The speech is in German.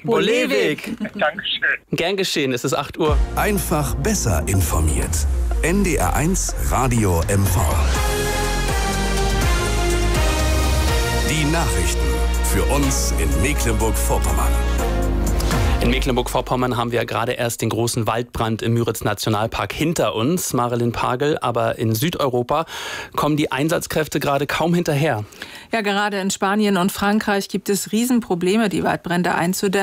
Bolewik. Dankeschön. Gern geschehen, es ist 8 Uhr. Einfach besser informiert. NDR1 Radio MV. Die Nachrichten für uns in Mecklenburg-Vorpommern. In Mecklenburg-Vorpommern haben wir ja gerade erst den großen Waldbrand im Müritz-Nationalpark hinter uns, Marilyn Pagel. Aber in Südeuropa kommen die Einsatzkräfte gerade kaum hinterher. Ja, gerade in Spanien und Frankreich gibt es Riesenprobleme, die Waldbrände einzudämmen.